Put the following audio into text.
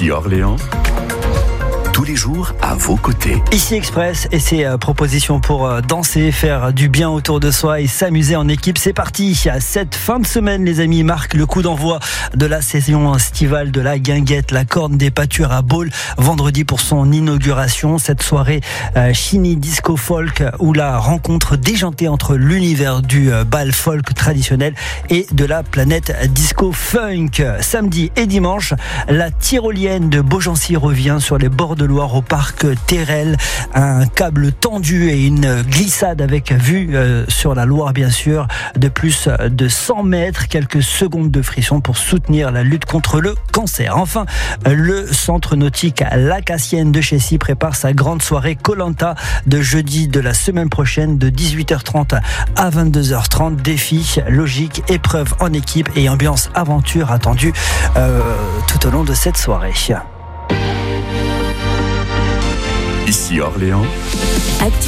Ici Orléans, tous les jours à vos côtés. Ici Express et ses propositions pour danser, faire du bien autour de soi et s'amuser en équipe. C'est parti. Cette fin de semaine, les amis, marque le coup d'envoi de la saison estivale de la guinguette, la corne des pâtures à Baule, vendredi pour son inauguration. Cette soirée Chini Disco Folk où la rencontre déjantée entre l'univers du bal folk traditionnel et de la planète disco funk. Samedi et dimanche, la tyrolienne de Beaugency revient sur les bords de Loire au parc Terrel, un câble tendu et une glissade avec vue sur la Loire bien sûr, de plus de 100 mètres, quelques secondes de frisson pour soutenir la lutte contre le cancer. Enfin, le centre nautique Lacassienne de Chessy prépare sa grande soirée Koh-Lanta de jeudi de la semaine prochaine de 18h30 à 22h30. Défi, logique, épreuve en équipe et ambiance aventure attendue tout au long de cette soirée. Ici Orléans.